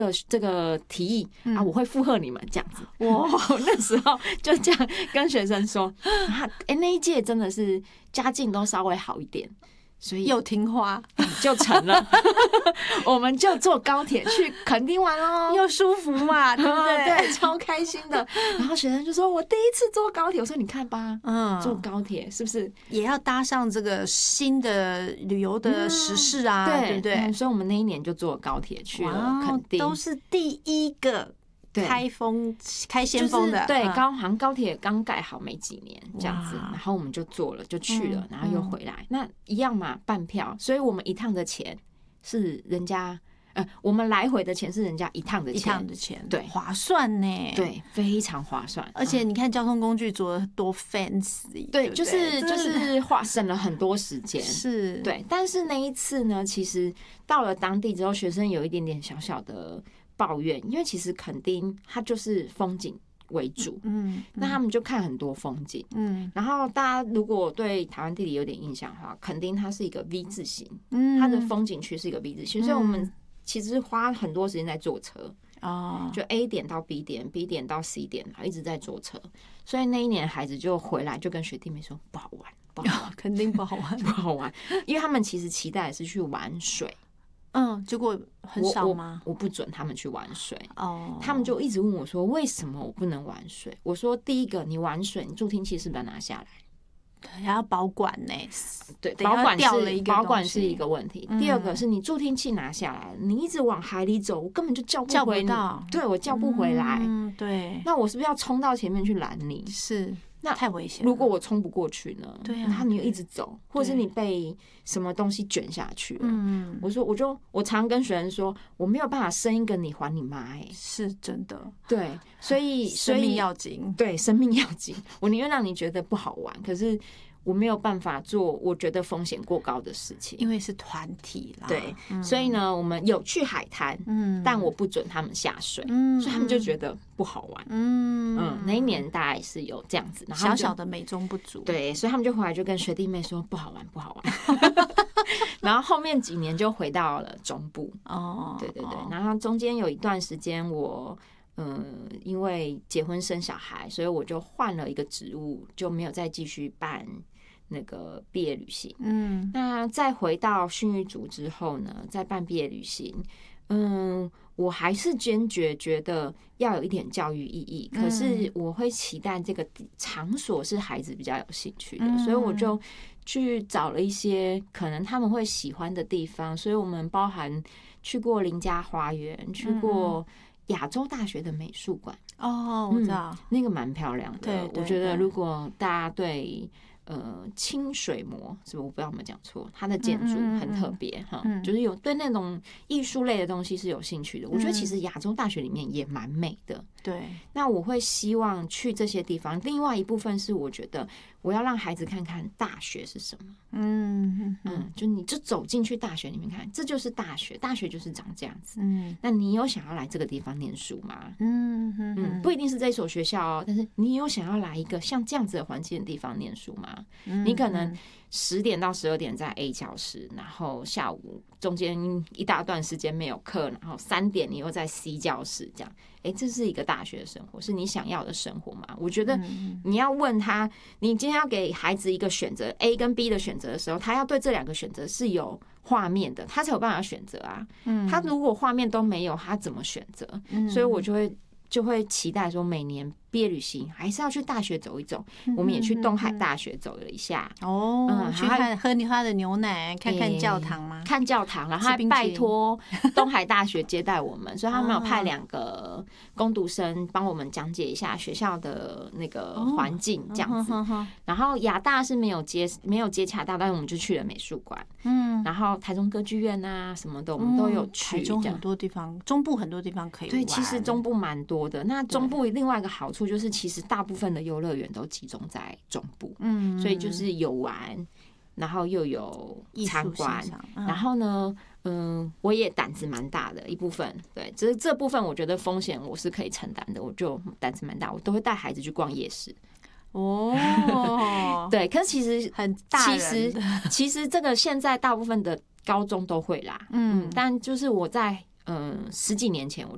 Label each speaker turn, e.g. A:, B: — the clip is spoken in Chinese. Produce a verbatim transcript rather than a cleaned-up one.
A: 的这个提议、嗯、啊，我会附和你们这样子。
B: 哇，
A: 那时候就这样跟学生说啊，哎、欸，那一届真的是家境都稍微好一点。所以
B: 又听话
A: 就成了，我们就坐高铁去垦丁玩哦，
B: 又舒服嘛，对不对？
A: 对，超开心的。然后学生就说：“我第一次坐高铁。”我说：“你看吧，嗯，坐高铁是不是
B: 也要搭上这个新的旅游的时事啊？嗯、对, 对不对、
A: 嗯？所以我们那一年就坐高铁去了垦丁，
B: 都是第一个。开封开先锋的，
A: 就是、对，高航高铁刚盖好没几年这样子，然后我们就坐了，就去了，然后又回来，嗯、那一样嘛，半票，所以我们一趟的钱是人家，呃，我们来回的钱是人家一趟的钱，
B: 一趟的钱，
A: 对，
B: 划算呢，
A: 对，非常划算，
B: 而且你看交通工具做的多 fancy，
A: 对，
B: 对对
A: 就是就是花省了很多时间，
B: 是，
A: 对，但是那一次呢，其实到了当地之后，学生有一点点小小的抱怨，因为其实垦丁它就是风景为主，嗯，嗯那他们就看很多风景，嗯，然后大家如果对台湾地理有点印象的话，垦丁它是一个 V 字形，嗯，它的风景区是一个 V 字形，嗯、所以我们其实花很多时间在坐车，哦，就 A 点到 B 点 ，B 点到 C 点，然后一直在坐车，所以那一年孩子就回来就跟学弟妹说不好玩，不好玩，
B: 肯定不好玩，
A: 不好玩，因为他们其实期待的是去玩水。
B: 嗯，结果很少吗？
A: 我, 我, 我不准他们去玩水哦，他们就一直问我说：“为什么我不能玩水？”我说：“第一个，你玩水，你助听器是不是要拿下来？
B: 还要保管呢、欸？
A: 对，保管是保管是一个问题。嗯、第二个是你助听器拿下来，你一直往海里走，我根本就叫不回你，
B: 叫不到，
A: 对我叫不回来。
B: 嗯，对，
A: 那我是不是要冲到前面去拦你？
B: 是。
A: 那
B: 太危险了。
A: 如果我冲不过去呢？
B: 对啊，
A: 然后你又一直走，或者是你被什么东西卷下去了。嗯，我说，我就我常跟学生说，我没有办法生一个你还你妈，哎，
B: 是真的。
A: 对，所以
B: 生命要紧，
A: 对，生命要紧。我宁愿让你觉得不好玩，可是我没有办法做我觉得风险过高的事情，
B: 因为是团体啦。
A: 对，嗯、所以呢，我们有去海滩，嗯，但我不准他们下水，嗯，所以他们就觉得不好玩，嗯嗯，那一年大概是有这样子，然后
B: 小小的美中不足，
A: 对，所以他们就回来就跟学弟妹说不好玩，不好玩。然后后面几年就回到了中部，哦，对对对，然后中间有一段时间我。嗯，因为结婚生小孩，所以我就换了一个职务，就没有再继续办那个毕业旅行。嗯，那再回到训育组之后呢，再办毕业旅行，嗯，我还是坚决觉得要有一点教育意义。可是我会期待这个场所是孩子比较有兴趣的，嗯、所以我就去找了一些可能他们会喜欢的地方。所以我们包含去过林家花园，去过。亚洲大学的美术馆
B: 哦，我知道、嗯、
A: 那个蛮漂亮的。
B: 对，
A: 我觉得如果大家对呃清水模是不是我不知道有没有讲错，它的建筑很特别哈、嗯嗯嗯，就是有对那种艺术类的东西是有兴趣的。嗯、我觉得其实亚洲大学里面也蛮美的。
B: 对，
A: 那我会希望去这些地方。另外一部分是我觉得我要让孩子看看大学是什么。嗯嗯，就你就走进去大学里面看，这就是大学，大学就是长这样子。嗯，那你有想要来这个地方念书吗？嗯嗯，不一定是这所学校哦，但是你有想要来一个像这样子的环境的地方念书吗？嗯、你可能十点到十二点在 A 教室，然后下午中间一大段时间没有课，然后三点你又在 C 教室，这样，哎，这是一个大学生活，是你想要的生活吗？我觉得你要问他，你今天要给孩子一个选择 A 跟 B 的选择的时候，他要对这两个选择是有画面的，他才有办法选择啊。他如果画面都没有，他怎么选择？所以我就会就会期待说，每年毕业旅行还是要去大学走一走。我们也去东海大学走了一下
B: 哦，嗯、去看喝他的牛奶，看看教堂吗？
A: 欸、看教堂，然后还拜托东海大学接待我们，所以他们有派两个工读生帮我们讲解一下学校的那个环境这样子。然后亚大是没有接没有接洽到，但是我们就去了美术馆，嗯，然后台中歌剧院啊什么的，我们都有去。
B: 台中很多地方，中部很多地方可以玩。
A: 对，其实中部蛮多的。那中部另外一个好处就是，其实大部分的游乐园都集中在中部，嗯，所以就是有玩，然后又有参观，嗯、然后呢，嗯，我也胆子蛮大的一部分，对，这这部分我觉得风险我是可以承担的，我就胆子蛮大，我都会带孩子去逛夜市。哦，对，可是其实
B: 很大人，
A: 其实其实这个现在大部分的高中都会啦，嗯，但就是我在。嗯，十几年前我